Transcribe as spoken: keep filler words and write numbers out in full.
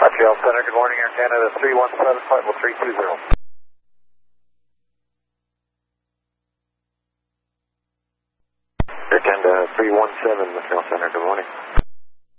Montreal Center, good morning, Air Canada three one seven, flight level three two zero. Air Canada three one seven, Montreal Center, good morning.